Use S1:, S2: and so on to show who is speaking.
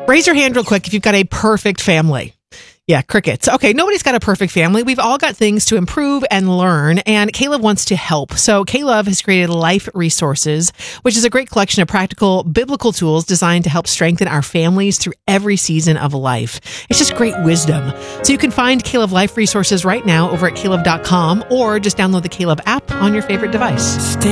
S1: Raise your hand real quick if you've got a perfect family. Yeah, crickets. Okay, nobody's got a perfect family. We've all got things to improve and learn, and K-Love wants to help. So K-Love has created Life Resources, which is a great collection of practical biblical tools designed to help strengthen our families through every season of life. It's just great wisdom. So you can find K-Love Life Resources right now over at klove.com, or just download the K-Love app on your favorite device.